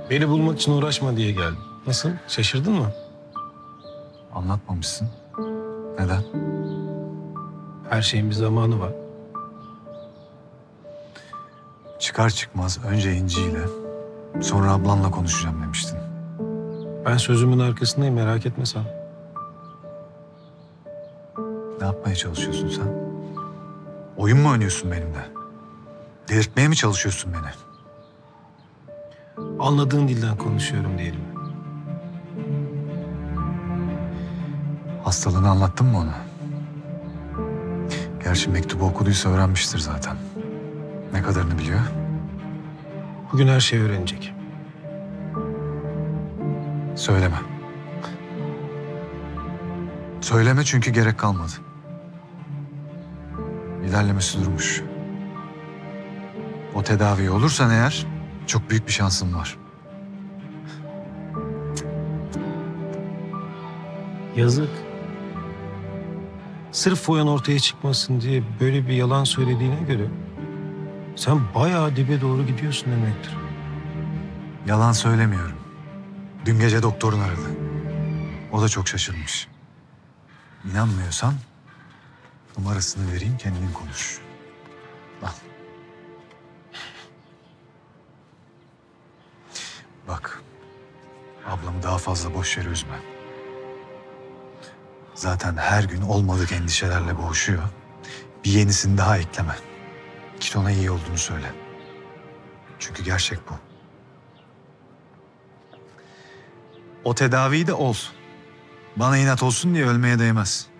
Beni bulmak için uğraşma diye geldim. Nasıl? Şaşırdın mı? Anlatmamışsın. Neden? Her şeyin bir zamanı var. Çıkar çıkmaz önce İnci'yle, sonra ablanla konuşacağım demiştin. Ben sözümün arkasındayım, merak etme sen. Ne yapmaya çalışıyorsun sen? Oyun mu oynuyorsun benimle? Delirtmeye mi çalışıyorsun beni? Anladığın dilden konuşuyorum diyelim. Hastalığını anlattın mı ona? Gerçi mektubu okuduysa öğrenmiştir zaten. Ne kadarını biliyor? Bugün her şeyi öğrenecek. Söyleme. Söyleme çünkü gerek kalmadı. İlerlemesi durmuş. O tedavi olursan eğer çok büyük bir şansın var. Yazık. Sırf Foyan ortaya çıkmasın diye böyle bir yalan söylediğine göre sen bayağı dibe doğru gidiyorsun demektir. Yalan söylemiyorum. Dün gece doktorun aradı. O da çok şaşırmış. İnanmıyorsan numarasını vereyim, kendin konuş. Al. Bak, ablamı daha fazla boş yere üzme. Zaten her gün olmadık endişelerle boğuşuyor. Bir yenisini daha ekleme. Git ona iyi olduğunu söyle. Çünkü gerçek bu. O tedaviyi de ol. Bana inat olsun diye ölmeye değmez.